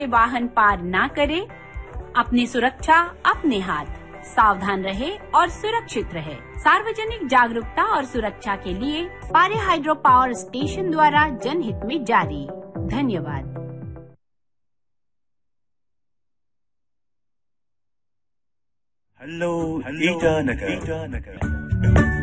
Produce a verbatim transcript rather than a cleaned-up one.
वाहन पार ना करें। अपनी सुरक्षा अपने हाथ, सावधान रहे और सुरक्षित रहे। सार्वजनिक जागरूकता और सुरक्षा के लिए पारे हाइड्रो पावर स्टेशन द्वारा जनहित में जारी। धन्यवाद। हेलो ईटानगर।